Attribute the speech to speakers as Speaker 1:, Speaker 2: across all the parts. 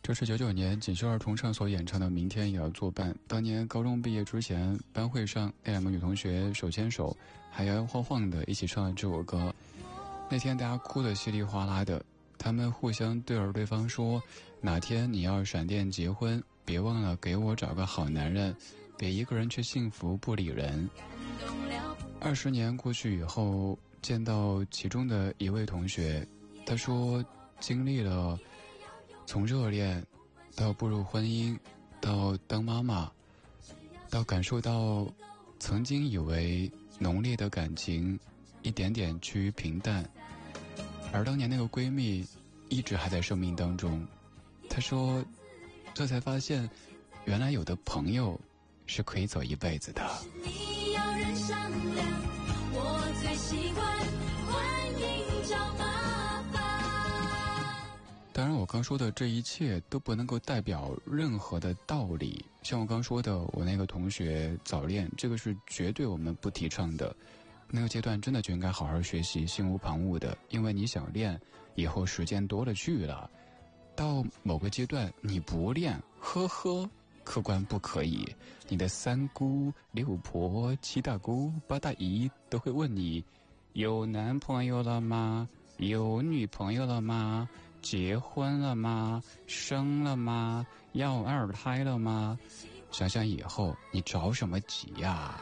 Speaker 1: 这是99年锦绣二重唱所演唱的《明天也要作伴》。当年高中毕业之前，班会上那两个女同学手牵手，还摇摇晃晃的一起唱了这首歌。那天大家哭得稀里哗啦的，他们互相对着对方说：哪天你要闪电结婚，别忘了给我找个好男人，别一个人去幸福不理人。20年过去以后，见到其中的一位同学，他说经历了从热恋到步入婚姻，到当妈妈，到感受到曾经以为浓烈的感情一点点趋于平淡，而当年那个闺蜜一直还在生命当中。她说这才发现原来有的朋友是可以走一辈子的。
Speaker 2: 你要人商量，我最喜欢欢迎找麻烦。
Speaker 1: 当然我刚说的这一切都不能够代表任何的道理，像我刚说的我那个同学早恋，这个是绝对我们不提倡的。那个阶段真的就应该好好学习，心无旁骛的，因为你想练以后时间多了去了，到某个阶段你不练，呵呵，客观不可以，你的三姑六婆七大姑八大姨都会问你有男朋友了吗？有女朋友了吗？结婚了吗？生了吗？要二胎了吗？想想以后你着什么急呀？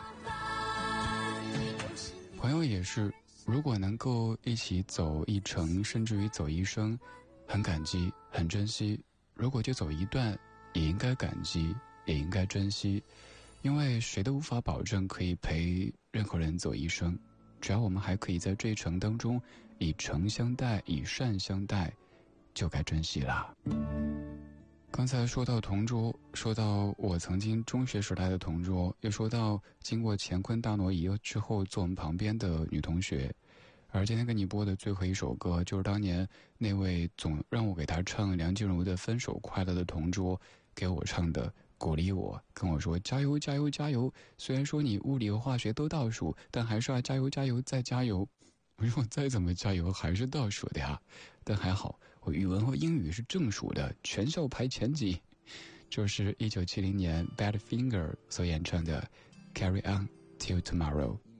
Speaker 1: 朋友也是，如果能够一起走一程，甚至于走一生，很感激很珍惜。如果就走一段，也应该感激也应该珍惜，因为谁都无法保证可以陪任何人走一生，只要我们还可以在这一程当中以诚相待，以善相待，就该珍惜啦。刚才说到同桌，说到我曾经中学时代的同桌，又说到经过乾坤大挪移之后坐我们旁边的女同学。而今天跟你播的最后一首歌，就是当年那位总让我给他唱梁静茹的《分手快乐》的同桌给我唱的，鼓励我，跟我说加油加油加油，虽然说你物理和化学都倒数，但还是要加油加油再加油。我说再怎么加油还是倒数的呀，但还好我语文和英语是正数的，全校排前几。就是1970年 Badfinger 所演唱的 Carry On Till Tomorrow。